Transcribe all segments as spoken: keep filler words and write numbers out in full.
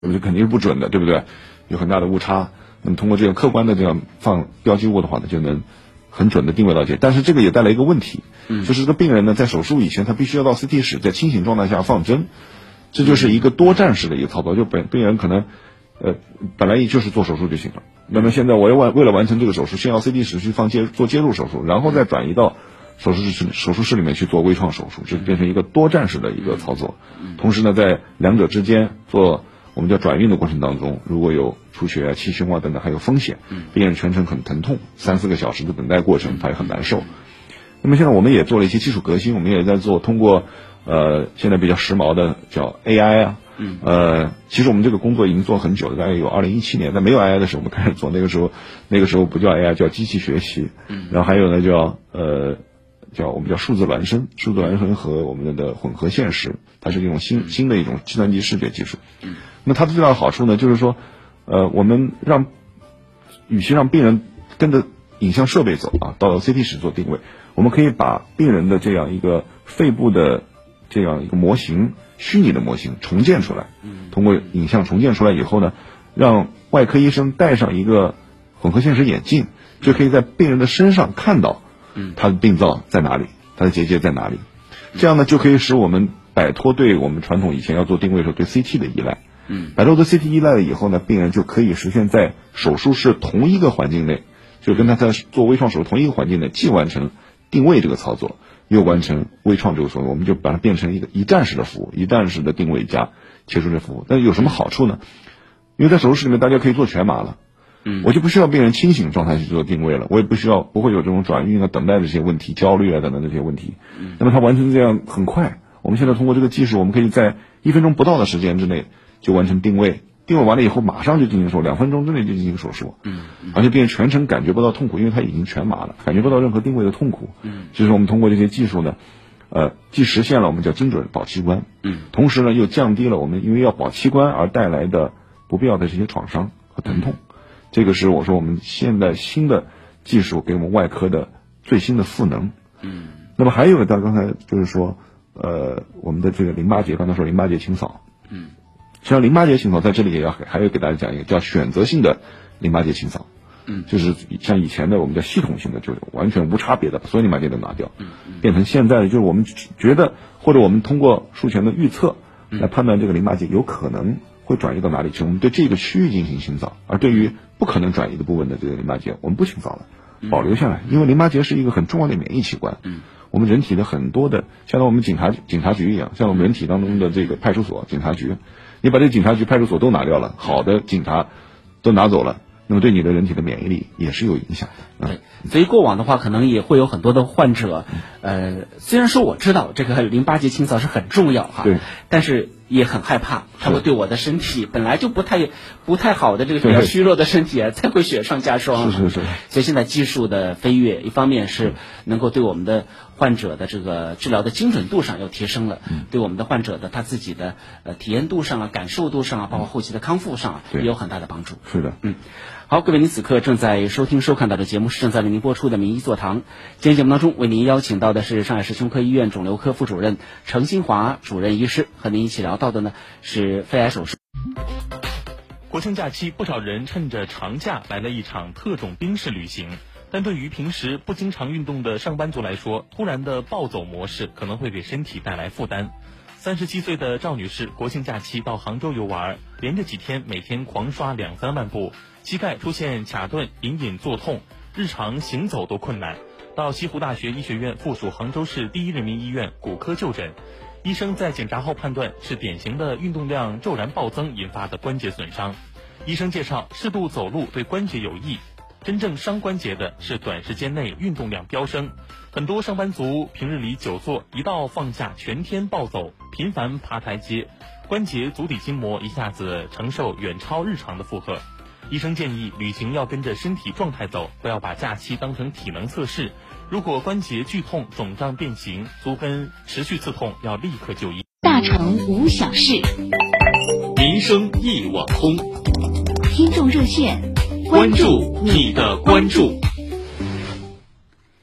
这肯定是不准的，对不对？有很大的误差。那么通过这样客观的这样放标记物的话呢，就能很准的定位到这。但是这个也带来一个问题， 嗯， 就是这个病人呢在手术以前，他必须要到 C T 室，在清醒状态下放针，这就是一个多站式的一个操作。就本病人可能呃本来也就是做手术就行了，那么现在我要为为了完成这个手术，先要 C T 室去放接做接入手术，然后再转移到手术室手术室里面去做微创手术，这变成一个多站式的一个操作。同时呢，在两者之间做我们叫转运的过程当中，如果有出血啊、气胸啊等等，还有风险，病人全程很疼痛，三四个小时的等待过程，他也很难受。那么现在我们也做了一些技术革新，我们也在做通过呃现在比较时髦的叫 A I 啊，呃，其实我们这个工作已经做很久了，大概有二零一七年，在没有 A I 的时候我们开始做，那个时候那个时候不叫 A I， 叫机器学习，然后还有呢叫呃。叫我们叫数字孪生，数字孪生和我们的混合现实，它是一种新新的一种计算机视觉技术。那它的最大的好处呢，就是说，呃，我们让，与其让病人跟着影像设备走啊，到 C T 室做定位，我们可以把病人的这样一个肺部的这样一个模型，虚拟的模型重建出来，通过影像重建出来以后呢，让外科医生戴上一个混合现实眼镜，就可以在病人的身上看到。它的病灶在哪里？它的结节在哪里？这样呢，就可以使我们摆脱对我们传统以前要做定位的时候对 C T 的依赖。嗯，摆脱对 C T 依赖了以后呢，病人就可以实现在手术室同一个环境内，就跟他在做微创手术同一个环境内，既完成定位这个操作，又完成微创这个操作，我们就把它变成一个一站式的服务，一站式的定位加切除的服务。但有什么好处呢？因为在手术室里面，大家可以做全麻了。嗯，我就不需要病人清醒状态去做定位了，我也不需要不会有这种转运啊、等待的这些问题、焦虑啊等等这些问题。嗯，那么它完成这样很快，我们现在通过这个技术，我们可以在一分钟不到的时间之内就完成定位，定位完了以后马上就进行手术，两分钟之内就进行手术。嗯，而且病人全程感觉不到痛苦，因为他已经全麻了，感觉不到任何定位的痛苦。嗯，就是我们通过这些技术呢，呃，既实现了我们叫精准保器官，嗯，同时呢又降低了我们因为要保器官而带来的不必要的这些创伤和疼痛。这个是我说我们现在新的技术给我们外科的最新的赋能。嗯，那么还有到刚才就是说，呃，我们的这个淋巴结，刚才说淋巴结清扫。嗯，实际上淋巴结清扫在这里也要还要给大家讲一个叫选择性的淋巴结清扫。嗯，就是像以前的我们叫系统性的，就是完全无差别的把所有淋巴结都拿掉。嗯，变成现在的就是我们觉得或者我们通过术前的预测来判断这个淋巴结有可能会转移到哪里去，我们对这个区域进行清扫，而对于不可能转移的部分的这个淋巴结，我们不清扫了，保留下来，因为淋巴结是一个很重要的免疫器官。嗯，我们人体的很多的，像我们警察警察局一样，像我们人体当中的这个派出所、警察局，你把这个警察局、派出所都拿掉了，好的警察都拿走了，那么对你的人体的免疫力也是有影响的。 对，所以过往的话，可能也会有很多的患者，呃，虽然说我知道这个淋巴结清扫是很重要哈， 对， 但是也很害怕，它会对我的身体本来就不太不太好的这个比较虚弱的身体啊，才会雪上加霜。 是是是。 所以现在技术的飞跃，一方面是能够对我们的患者的这个治疗的精准度上又提升了，嗯、对我们的患者的他自己的呃体验度上啊、感受度上啊，包括后期的康复上啊，也有很大的帮助。 是的， 嗯。好，各位，您此刻正在收听收看到的节目是正在为您播出的名医座堂。今天节目当中为您邀请到的是上海市胸科医院肿瘤科副主任程新华主任医师，和您一起聊到的呢是肺癌手术。 国庆假期，不少人趁着长假来了一场特种兵式旅行，但对于平时不经常运动的上班族来说，突然的暴走模式可能会给身体带来负担。三十七岁的赵女士国庆假期到杭州游玩，连着几天每天狂刷两三万步，膝盖出现卡顿、隐隐作痛，日常行走都困难。到西湖大学医学院附属杭州市第一人民医院骨科就诊，医生在检查后判断是典型的运动量骤然暴增引发的关节损伤。医生介绍，适度走路对关节有益，真正伤关节的是短时间内运动量飙升。很多上班族平日里久坐，一到放假全天暴走，频繁爬台阶，关节足底筋膜一下子承受远超日常的负荷。医生建议旅行要跟着身体状态走，不要把假期当成体能测试。如果关节剧痛、肿胀变形、足跟持续刺痛，要立刻就医。 大城无小事， 民生一网通， 听众热线， 关注你的关注。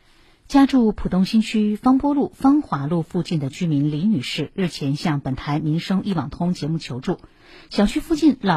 家住浦东新区方波路、方华路附近的居民李女士日前向本台民生一网通节目求助，小区附近老